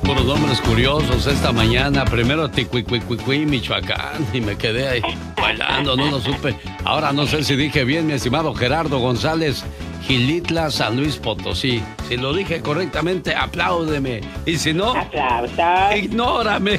Puros nombres curiosos esta mañana. Primero Ticuicuicuicui, Michoacán, y me quedé ahí bailando, no lo supe. Ahora no sé si dije bien, mi estimado Gerardo González, Gilitla, San Luis Potosí. Si lo dije correctamente, apláudeme. Y si no, aplausos. Ignórame.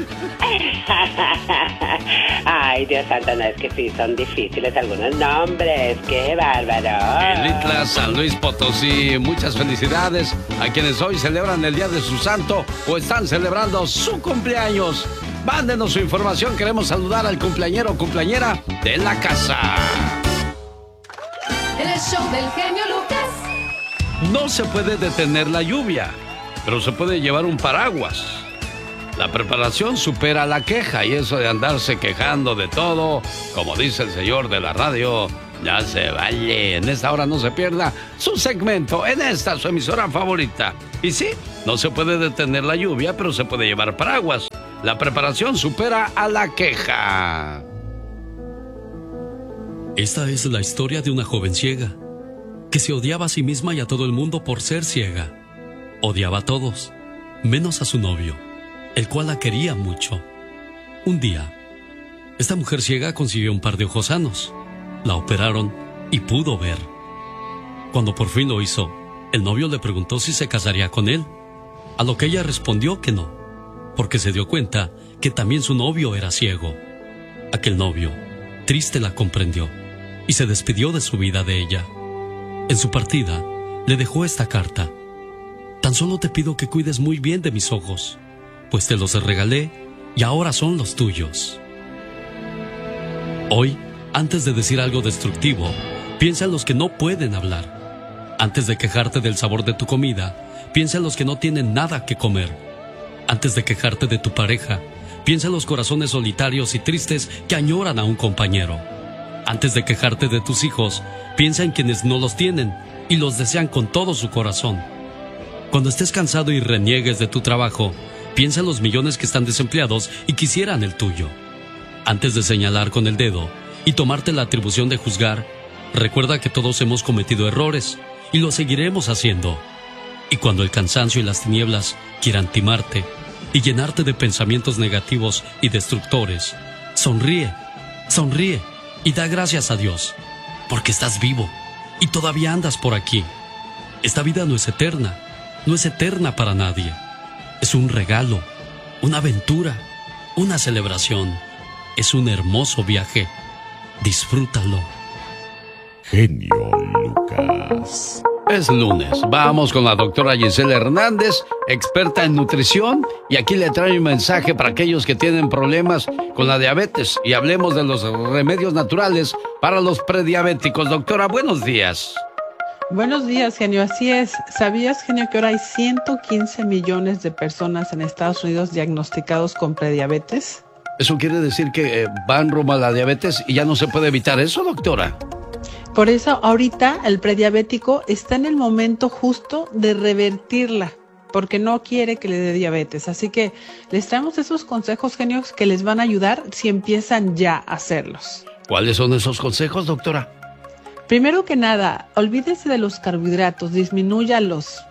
Ay, Dios santo, no, es que sí, son difíciles algunos nombres. ¡Qué bárbaro! Gilitla, San Luis Potosí. Muchas felicidades a quienes hoy celebran el día de su santo o están celebrando su cumpleaños. Mándenos su información, queremos saludar al cumpleañero o cumpleañera de la casa. El show del genio Lucas. No se puede detener la lluvia, pero se puede llevar un paraguas. La preparación supera la queja, y eso de andarse quejando de todo, como dice el señor de la radio, ya se vale. En esta hora no se pierda su segmento en esta, su emisora favorita. Y sí, no se puede detener la lluvia, pero se puede llevar paraguas. La preparación supera a la queja. Esta es la historia de una joven ciega que se odiaba a sí misma y a todo el mundo por ser ciega. Odiaba a todos, menos a su novio, el cual la quería mucho. Un día, esta mujer ciega consiguió un par de ojos sanos. La operaron y pudo ver. Cuando por fin lo hizo, el novio le preguntó si se casaría con él, a lo que ella respondió que no, porque se dio cuenta que también su novio era ciego. Aquel novio, triste, la comprendió y se despidió de su vida de ella. En su partida, le dejó esta carta: tan solo te pido que cuides muy bien de mis ojos, pues te los regalé y ahora son los tuyos. Hoy, antes de decir algo destructivo, piensa en los que no pueden hablar. Antes de quejarte del sabor de tu comida, piensa en los que no tienen nada que comer. Antes de quejarte de tu pareja, piensa en los corazones solitarios y tristes que añoran a un compañero. Antes de quejarte de tus hijos, piensa en quienes no los tienen y los desean con todo su corazón. Cuando estés cansado y reniegues de tu trabajo, piensa en los millones que están desempleados y quisieran el tuyo. Antes de señalar con el dedo y tomarte la atribución de juzgar, recuerda que todos hemos cometido errores y lo seguiremos haciendo. Y cuando el cansancio y las tinieblas quieran timarte y llenarte de pensamientos negativos y destructores, sonríe, sonríe y da gracias a Dios, porque estás vivo y todavía andas por aquí. Esta vida no es eterna, no es eterna para nadie. Es un regalo, una aventura, una celebración. Es un hermoso viaje. Disfrútalo. Genio Lucas. Es lunes. Vamos con la doctora Gisela Hernández, experta en nutrición, y aquí le trae un mensaje para aquellos que tienen problemas con la diabetes, y hablemos de los remedios naturales para los prediabéticos. Doctora, buenos días. Buenos días, genio. Así es. ¿Sabías, genio, que ahora hay 115 millones de personas en Estados Unidos diagnosticados con prediabetes? ¿Eso quiere decir que van rumbo a la diabetes y ya no se puede evitar eso, doctora? Por eso ahorita el prediabético está en el momento justo de revertirla, porque no quiere que le dé diabetes. Así que les traemos esos consejos, genios, que les van a ayudar si empiezan ya a hacerlos. ¿Cuáles son esos consejos, doctora? Primero que nada, olvídese de los carbohidratos, disminuya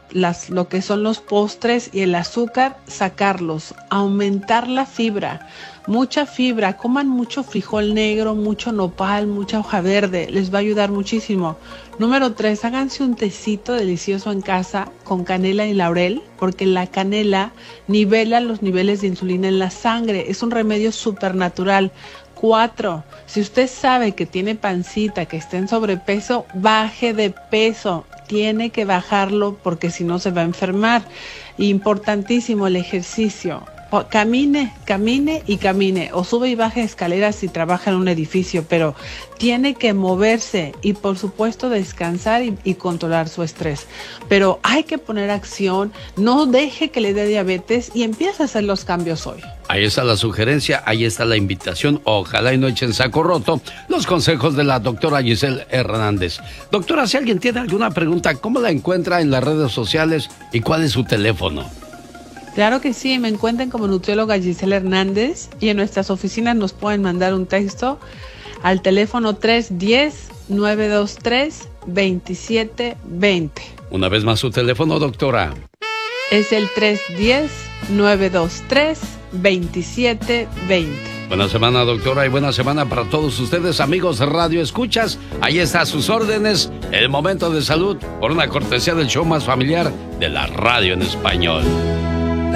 lo que son los postres y el azúcar, sacarlos, aumentar la fibra, mucha fibra, coman mucho frijol negro, mucho nopal, mucha hoja verde, les va a ayudar muchísimo. Número 3, háganse un tecito delicioso en casa con canela y laurel, porque la canela nivela los niveles de insulina en la sangre, es un remedio súper natural. 4, si usted sabe que tiene pancita, que está en sobrepeso, baje de peso. Tiene que bajarlo porque si no se va a enfermar. Importantísimo el ejercicio. Camine y camine. O sube y baje escaleras si trabaja en un edificio, pero tiene que moverse y por supuesto descansar y controlar su estrés. Pero hay que poner acción, no deje que le dé diabetes y empiece a hacer los cambios hoy. Ahí está la sugerencia, ahí está la invitación. Ojalá y no echen saco roto los consejos de la doctora Gisela Hernández. Doctora, si alguien tiene alguna pregunta, ¿cómo la encuentra en las redes sociales y cuál es su teléfono? Claro que sí, me encuentran como nutrióloga Gisela Hernández y en nuestras oficinas nos pueden mandar un texto al teléfono 310-923-2720. Una vez más su teléfono, doctora. Es el 1-800-923-2720. Buena semana, doctora, y buena semana para todos ustedes, amigos Radio Escuchas. Ahí está a sus órdenes, el momento de salud, por una cortesía del show más familiar de la radio en español.